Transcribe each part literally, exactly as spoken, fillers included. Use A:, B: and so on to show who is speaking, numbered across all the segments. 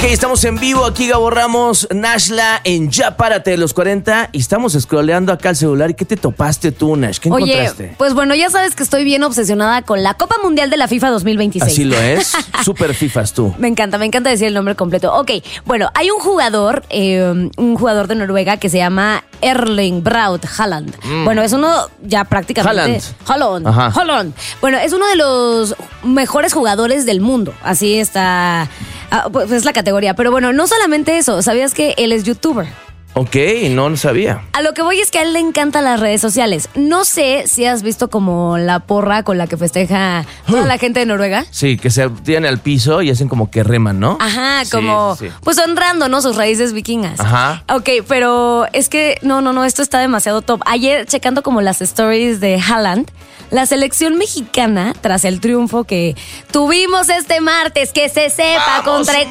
A: Ok, estamos en vivo, aquí Gabo Ramos, Nashla, en Ya Párate de los cuarenta. Y estamos scrolleando acá el celular. ¿Y qué te topaste tú, Nash? ¿Qué
B: Oye,
A: encontraste?
B: pues bueno, ya sabes que estoy bien obsesionada con la Copa Mundial de la FIFA dos mil veintiséis.
A: Así lo es. Super FIFAs tú.
B: Me encanta, me encanta decir el nombre completo. Ok, bueno, hay un jugador, eh, un jugador de Noruega que se llama Erling Braut Haaland. Mm. Bueno, es uno ya prácticamente...
A: Haaland.
B: Haaland. Ajá. Haaland. Bueno, es uno de los mejores jugadores del mundo. Así está... Ah, pues es la categoría. Pero bueno, no solamente eso. ¿Sabías que él es youtuber?
A: Ok, no lo sabía.
B: A lo que voy es que a él le encantan las redes sociales. No sé si has visto como la porra con la que festeja toda la gente de Noruega.
A: Sí, que se tiran al piso y hacen como que reman, ¿no?
B: Ajá,
A: sí,
B: como
A: sí.
B: pues honrando, ¿no? Sus raíces vikingas.
A: Ajá.
B: Ok, pero es que no, no, no, esto está demasiado top. Ayer, checando como las stories de Haaland, la selección mexicana, tras el triunfo que tuvimos este martes, que se sepa,
A: ¡vamos,
B: contra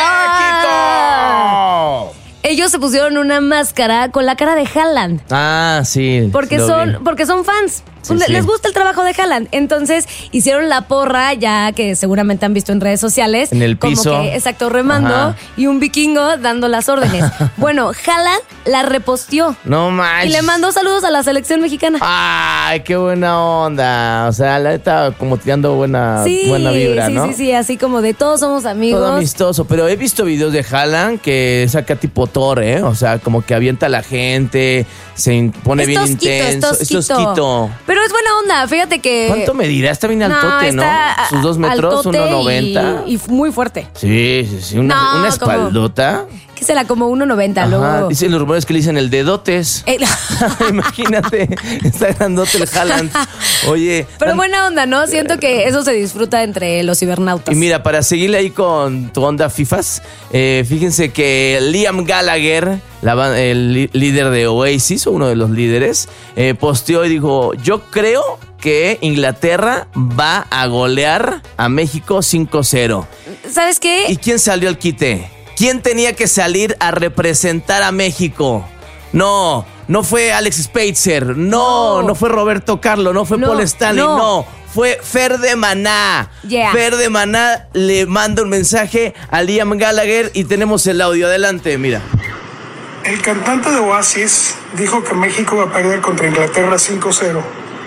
B: Ecuador!
A: México!
B: Ellos se pusieron una máscara con la cara de Haaland.
A: Ah, sí.
B: Porque son, vi. porque son fans.
A: Sí,
B: Les
A: sí.
B: gusta el trabajo de Haaland. Entonces hicieron la porra, ya que seguramente han visto en redes sociales.
A: En el piso.
B: Como que, exacto, remando. Ajá. Y un vikingo dando las órdenes. Bueno, Haaland la reposteó.
A: No manches.
B: Y le mandó saludos a la selección mexicana.
A: Ay, qué buena onda. O sea, la neta como tirando buena,
B: sí,
A: buena vibra,
B: sí,
A: ¿no?
B: Sí, sí, sí. Así como de todos somos amigos.
A: Todo amistoso. Pero he visto videos de Haaland que saca tipo Thor, ¿eh? O sea, como que avienta a la gente, se pone
B: es
A: bien
B: tosquito,
A: intenso.
B: Es tosquito.
A: Es tosquito.
B: Pero es buena onda. Fíjate que...
A: ¿Cuánto medirá? Está bien altote,
B: no,
A: ¿no? Sus dos metros, uno noventa.
B: Y, y muy fuerte.
A: Sí, sí, sí. Una,
B: no,
A: una espaldota.
B: Como, ¿qué será? Como uno noventa. Luego...
A: Dicen los rumores que le dicen el dedotes. El... Imagínate, está grandote el Haaland. Oye.
B: Pero tan... buena onda, ¿no? Siento que eso se disfruta entre los cibernautas.
A: Y mira, para seguirle ahí con tu onda FIFAs, eh, fíjense que Liam Gallagher, la, el líder de Oasis, o uno de los líderes, eh, posteó y dijo, yo creo que Inglaterra va a golear a México cinco cero.
B: ¿Sabes qué?
A: ¿Y quién salió al quite? ¿Quién tenía que salir a representar a México? No, no fue Alex Spitzer, no, no, no fue Roberto Carlos, no fue no, Paul Stanley, no. no, fue Fer de Maná.
B: Yeah.
A: Fer de Maná le manda un mensaje a Liam Gallagher y tenemos el audio. Adelante, mira.
C: El cantante de Oasis dijo que México va a perder contra Inglaterra cinco cero.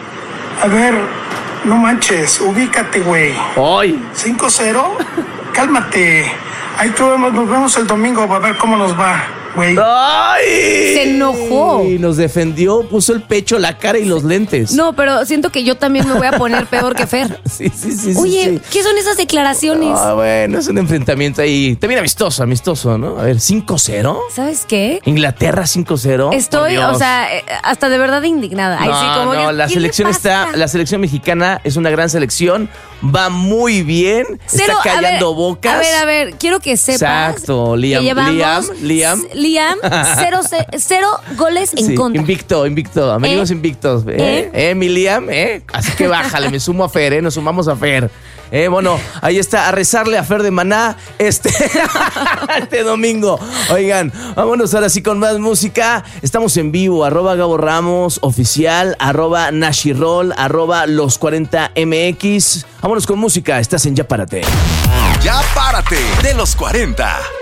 C: A ver, no manches, ubícate, güey.
A: ¿Hoy?
C: ¿cinco cero? Cálmate. Ahí tú vemos, nos vemos el domingo para ver cómo nos va, güey.
A: ¡Ay!
B: Se enojó.
A: Y nos defendió, puso el pecho, la cara y los lentes.
B: No, pero siento que yo también me voy a poner peor que Fer.
A: Sí, sí, sí.
B: Oye,
A: sí, sí.
B: ¿qué son esas declaraciones?
A: Ah, bueno, es un enfrentamiento ahí. También amistoso, amistoso, ¿no? A ver, ¿cinco cero?
B: ¿Sabes qué?
A: Inglaterra cinco cero.
B: Estoy, o sea, hasta de verdad indignada. Ay,
A: no,
B: sí, como
A: no,
B: que,
A: la selección está, la selección mexicana es una gran selección. Va muy bien.
B: Cero,
A: está callando
B: a ver,
A: bocas.
B: A ver, a ver, quiero que sepas.
A: Exacto, Liam.
B: Que llevamos,
A: Liam, Liam.
B: Liam, cero, cero goles en
A: sí,
B: contra.
A: Invicto, invicto. Amigos
B: ¿Eh?
A: invictos. ¿Eh?
B: ¿Eh?
A: ¿Eh, mi Liam? ¿Eh? Así que bájale, me sumo a Fer, ¿eh? Nos sumamos a Fer. Eh, bueno, ahí está, a rezarle a Fer de Maná este, este domingo. Oigan, vámonos ahora sí con más música. Estamos en vivo, arroba Gabo Ramos oficial, arroba Nashirol, arroba los cuarenta M X. Vámonos con música, estás en Ya Párate.
D: Ya Párate de los cuarenta.